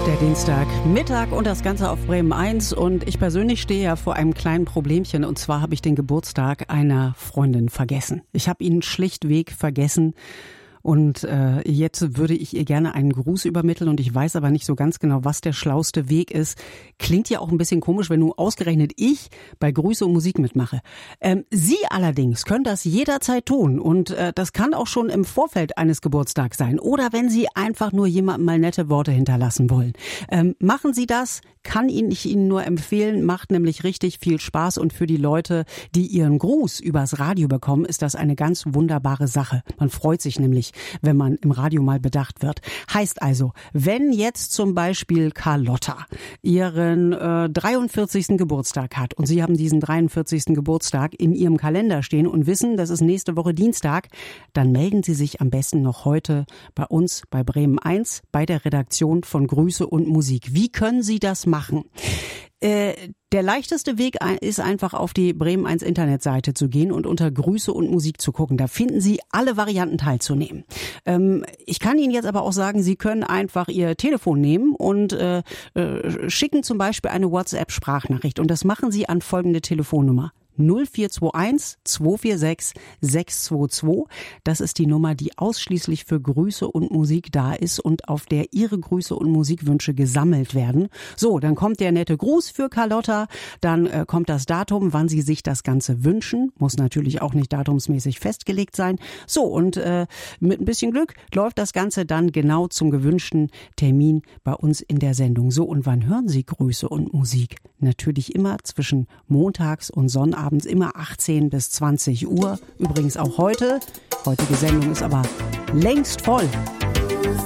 Der Dienstagmittag und das Ganze auf Bremen 1 und ich persönlich stehe ja vor einem kleinen Problemchen und zwar habe ich den Geburtstag einer Freundin vergessen. Ich habe ihn schlichtweg vergessen. Und jetzt würde ich ihr gerne einen Gruß übermitteln und ich weiß aber nicht so ganz genau, was der schlauste Weg ist. Klingt ja auch ein bisschen komisch, wenn nur ausgerechnet ich bei Grüße und Musik mitmache. Sie allerdings können das jederzeit tun und das kann auch schon im Vorfeld eines Geburtstags sein oder wenn Sie einfach nur jemandem mal nette Worte hinterlassen wollen. Machen Sie das, kann ich Ihnen nur empfehlen, macht nämlich richtig viel Spaß und für die Leute, die ihren Gruß übers Radio bekommen, ist das eine ganz wunderbare Sache. Man freut sich nämlich, wenn man im Radio mal bedacht wird. Heißt also, wenn jetzt zum Beispiel Carlotta ihren 43. Geburtstag hat und Sie haben diesen 43. Geburtstag in Ihrem Kalender stehen und wissen, das ist nächste Woche Dienstag, dann melden Sie sich am besten noch heute bei uns bei Bremen 1 bei der Redaktion von Grüße und Musik. Wie können Sie das machen? Der leichteste Weg ist einfach auf die Bremen 1 Internetseite zu gehen und unter Grüße und Musik zu gucken. Da finden Sie alle Varianten teilzunehmen. Ich kann Ihnen jetzt aber auch sagen, Sie können einfach Ihr Telefon nehmen und schicken zum Beispiel eine WhatsApp-Sprachnachricht. Und das machen Sie an folgende Telefonnummer. 0421 246 622. Das ist die Nummer, die ausschließlich für Grüße und Musik da ist und auf der Ihre Grüße und Musikwünsche gesammelt werden. So, dann kommt der nette Gruß für Carlotta, dann kommt das Datum, wann Sie sich das Ganze wünschen. Muss natürlich auch nicht datumsmäßig festgelegt sein. So, und mit ein bisschen Glück läuft das Ganze dann genau zum gewünschten Termin bei uns in der Sendung. So, und wann hören Sie Grüße und Musik? Natürlich immer zwischen montags und Sonnabends, immer 18 bis 20 Uhr. Übrigens auch heute. Heutige Sendung ist aber längst voll.